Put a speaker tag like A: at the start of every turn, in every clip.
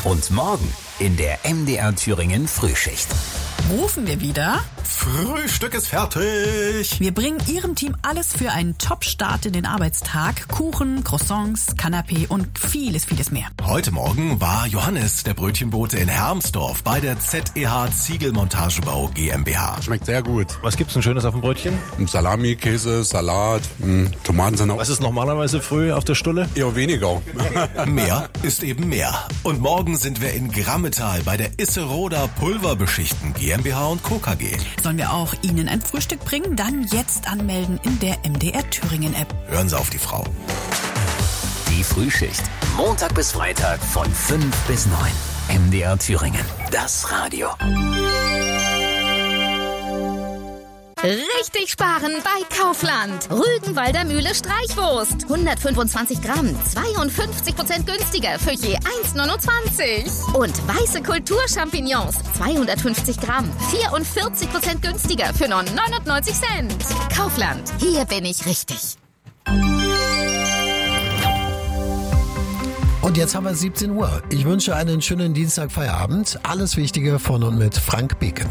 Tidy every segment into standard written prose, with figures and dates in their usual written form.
A: Und morgen in der MDR Thüringen Frühschicht.
B: Rufen wir wieder?
C: Frühstück ist fertig.
B: Wir bringen Ihrem Team alles für einen Top-Start in den Arbeitstag. Kuchen, Croissants, Kanapé und vieles, vieles mehr.
C: Heute Morgen war Johannes, der Brötchenbote in Hermsdorf, bei der ZEH Ziegelmontagebau GmbH.
D: Schmeckt sehr gut.
E: Was gibt's denn Schönes auf dem Brötchen?
D: Salami, Käse, Salat, Tomatensalat.
E: Was ist normalerweise früh auf der Stulle?
D: Eher weniger.
C: Mehr ist eben mehr. Und morgen sind wir in Grammetal bei der Isseroda Pulverbeschichten GmbH und Co. KG.
B: Sollen wir auch Ihnen ein Frühstück bringen? Dann jetzt anmelden in der MDR Thüringen App.
C: Hören Sie auf die Frau.
A: Die Frühschicht. Montag bis Freitag von 5 bis 9. MDR Thüringen. Das Radio.
F: Richtig sparen bei Kaufland. Rügenwalder Mühle Streichwurst. 125 Gramm, 52% günstiger für je 1,29. Und weiße Kulturchampignons, 250 Gramm, 44% günstiger für nur 99 Cent. Kaufland, hier bin ich richtig.
G: Und jetzt haben wir 17 Uhr. Ich wünsche einen schönen Dienstagfeierabend. Alles Wichtige von und mit Frank Beken.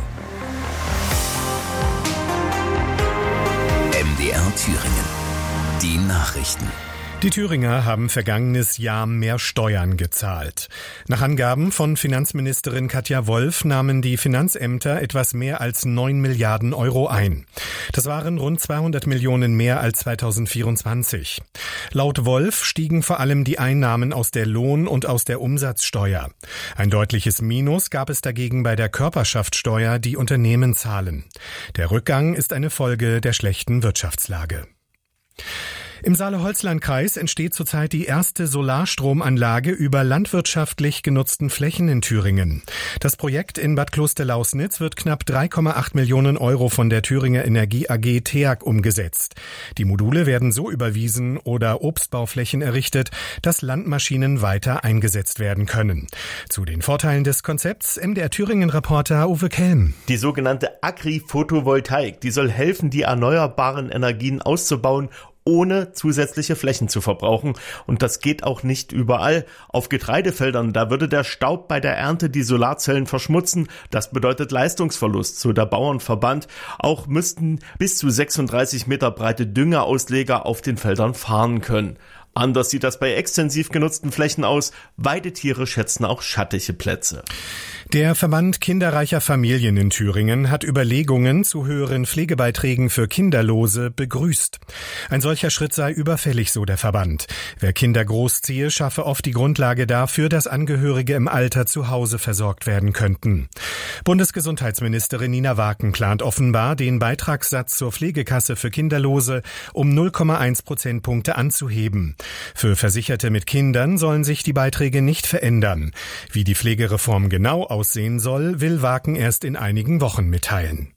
A: MDR Thüringen. Die Nachrichten.
H: Die Thüringer haben vergangenes Jahr mehr Steuern gezahlt. Nach Angaben von Finanzministerin Katja Wolf nahmen die Finanzämter etwas mehr als 9 Milliarden Euro ein. Das waren rund 200 Millionen mehr als 2024. Laut Wolf stiegen vor allem die Einnahmen aus der Lohn- und aus der Umsatzsteuer. Ein deutliches Minus gab es dagegen bei der Körperschaftssteuer, die Unternehmen zahlen. Der Rückgang ist eine Folge der schlechten Wirtschaftslage. Im Saale-Holzland-Kreis entsteht zurzeit die erste Solarstromanlage über landwirtschaftlich genutzten Flächen in Thüringen. Das Projekt in Bad Klosterlausnitz wird knapp 3,8 Millionen Euro von der Thüringer Energie AG TEAG umgesetzt. Die Module werden so überwiesen oder Obstbauflächen errichtet, dass Landmaschinen weiter eingesetzt werden können. Zu den Vorteilen des Konzepts MDR Thüringen-Reporter Uwe Kelm.
I: Die sogenannte Agri-Photovoltaik, die soll helfen, die erneuerbaren Energien auszubauen, ohne zusätzliche Flächen zu verbrauchen. Und das geht auch nicht überall. Auf Getreidefeldern, da würde der Staub bei der Ernte die Solarzellen verschmutzen. Das bedeutet Leistungsverlust, so der Bauernverband. Auch müssten bis zu 36 Meter breite Düngerausleger auf den Feldern fahren können. Anders sieht das bei extensiv genutzten Flächen aus. Weidetiere schätzen auch schattige Plätze.
H: Der Verband kinderreicher Familien in Thüringen hat Überlegungen zu höheren Pflegebeiträgen für Kinderlose begrüßt. Ein solcher Schritt sei überfällig, so der Verband. Wer Kinder großziehe, schaffe oft die Grundlage dafür, dass Angehörige im Alter zu Hause versorgt werden könnten. Bundesgesundheitsministerin Nina Waken plant offenbar, den Beitragssatz zur Pflegekasse für Kinderlose um 0,1 Prozentpunkte anzuheben. Für Versicherte mit Kindern sollen sich die Beiträge nicht verändern. Wie die Pflegereform genau aussehen soll, will Waken erst in einigen Wochen mitteilen.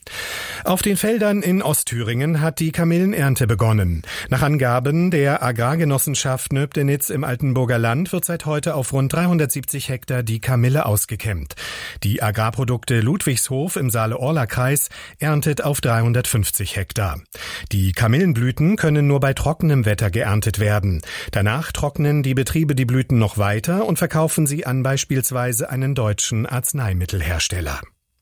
H: Auf den Feldern in Ostthüringen hat die Kamillenernte begonnen. Nach Angaben der Agrargenossenschaft Nöbdenitz im Altenburger Land wird seit heute auf rund 370 Hektar die Kamille ausgekämmt. Die Agrarprodukte Ludwigshof im Saale-Orla-Kreis erntet auf 350 Hektar. Die Kamillenblüten können nur bei trockenem Wetter geerntet werden. Danach trocknen die Betriebe die Blüten noch weiter und verkaufen sie an beispielsweise einen deutschen Arzneimittelhersteller.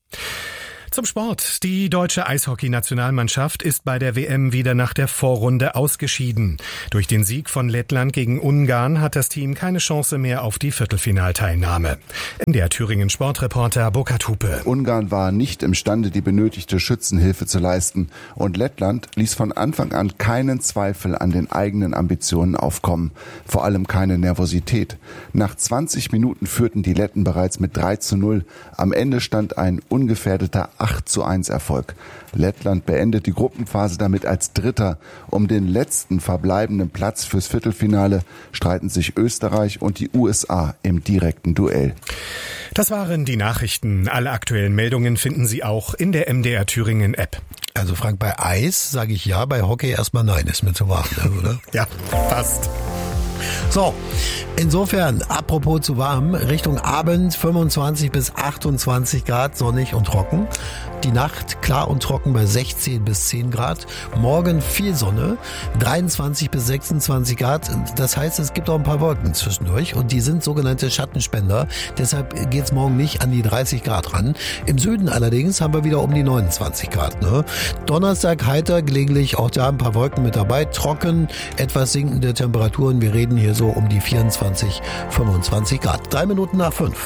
H: Zum Sport. Die deutsche Eishockey-Nationalmannschaft ist bei der WM wieder nach der Vorrunde ausgeschieden. Durch den Sieg von Lettland gegen Ungarn hat das Team keine Chance mehr auf die Viertelfinalteilnahme. Der Thüringen-Sportreporter Burkhard Hupe.
J: Ungarn war nicht imstande, die benötigte Schützenhilfe zu leisten. Und Lettland ließ von Anfang an keinen Zweifel an den eigenen Ambitionen aufkommen. Vor allem keine Nervosität. Nach 20 Minuten führten die Letten bereits mit 3:0. Am Ende stand ein ungefährdeter 8:1 Erfolg. Lettland beendet die Gruppenphase damit als Dritter. Um den letzten verbleibenden Platz fürs Viertelfinale streiten sich Österreich und die USA im direkten Duell.
H: Das waren die Nachrichten. Alle aktuellen Meldungen finden Sie auch in der MDR Thüringen App.
G: Also Frank, bei Eis sage ich ja, bei Hockey erstmal nein, ist mir zu warm, oder?
H: Ja, passt.
G: So, insofern, apropos zu warm, Richtung Abend 25 bis 28 Grad, sonnig und trocken. Die Nacht klar und trocken bei 16 bis 10 Grad. Morgen viel Sonne, 23 bis 26 Grad. Das heißt, es gibt auch ein paar Wolken zwischendurch und die sind sogenannte Schattenspender. Deshalb geht's morgen nicht an die 30 Grad ran. Im Süden allerdings haben wir wieder um die 29 Grad. Ne? Donnerstag heiter, gelegentlich auch da ein paar Wolken mit dabei. Trocken, etwas sinkende Temperaturen. Wir reden hier so um die 24, 25 Grad. 3 Minuten nach 5.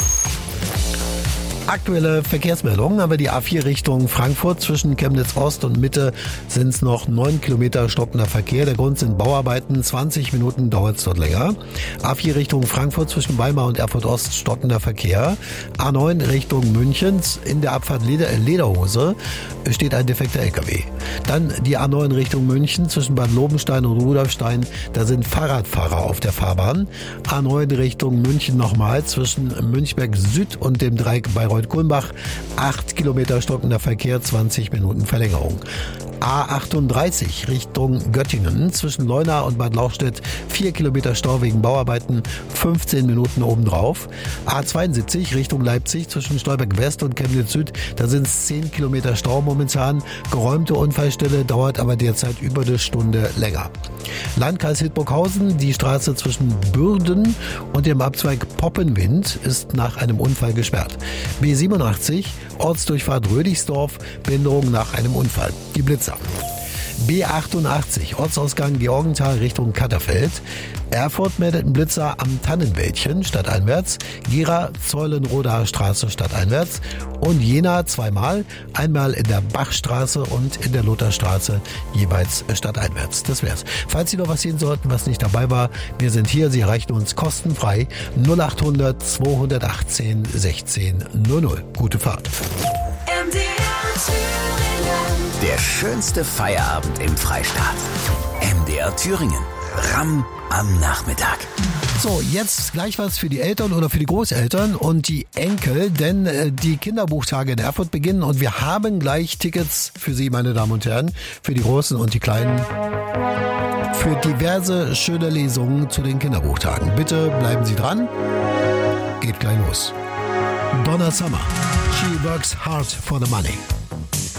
G: Aktuelle Verkehrsmeldungen haben wir die A4 Richtung Frankfurt. Zwischen Chemnitz Ost und Mitte sind es noch 9 Kilometer stockender Verkehr. Der Grund sind Bauarbeiten. 20 Minuten dauert es dort länger. A4 Richtung Frankfurt zwischen Weimar und Erfurt Ost stockender Verkehr. A9 Richtung München. In der Abfahrt Lederhose steht ein defekter LKW. Dann die A9 Richtung München zwischen Bad Lobenstein und Rudolfstein. Da sind Fahrradfahrer auf der Fahrbahn. A9 Richtung München nochmal zwischen Münchberg Süd und dem Dreieck Bayreuth-Kulmbach. 8 Kilometer stockender Verkehr, 20 Minuten Verlängerung. A38 Richtung Göttingen zwischen Leuna und Bad Lauchstädt 4 Kilometer Stau wegen Bauarbeiten, 15 Minuten obendrauf. A72 Richtung Leipzig zwischen Stolberg West und Chemnitz Süd, da sind es 10 Kilometer Stau momentan. Geräumte Unfallstelle, dauert aber derzeit über eine Stunde länger. Landkreis Hildburghausen, die Straße zwischen Bürden und dem Abzweig Poppenwind ist nach einem Unfall gesperrt. B87 Ortsdurchfahrt Rödigsdorf, Behinderung nach einem Unfall. Die Blitzer. B88 Ortsausgang Georgenthal Richtung Katterfeld. Erfurt meldet einen Blitzer am Tannenwäldchen stadteinwärts. Gera Zeulenrodaer Straße stadteinwärts. Und Jena zweimal. Einmal in der Bachstraße und in der Lutherstraße jeweils stadteinwärts. Das wär's. Falls Sie noch was sehen sollten, was nicht dabei war, wir sind hier. Sie erreichen uns kostenfrei 0800 218 16 00. Gute Fahrt.
A: Der schönste Feierabend im Freistaat. MDR Thüringen. Ramm am Nachmittag.
G: So, jetzt gleich was für die Eltern oder für die Großeltern und die Enkel, denn die Kinderbuchtage in Erfurt beginnen und wir haben gleich Tickets für Sie, meine Damen und Herren, für die Großen und die Kleinen, für diverse schöne Lesungen zu den Kinderbuchtagen. Bitte bleiben Sie dran. Geht gleich los. Donna Summer. She works hard for the money.